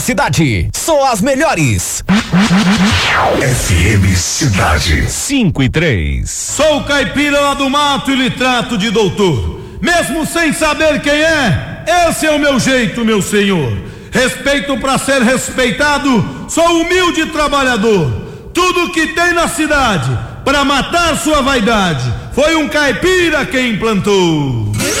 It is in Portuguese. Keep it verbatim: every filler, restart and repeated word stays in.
Cidade, só as melhores. F M Cidade cinco e três. Sou caipira lá do mato e lhe trato de doutor. Mesmo sem saber quem é, esse é o meu jeito, meu senhor. Respeito pra ser respeitado, sou humilde trabalhador. Tudo que tem na cidade, pra matar sua vaidade, foi um caipira quem implantou.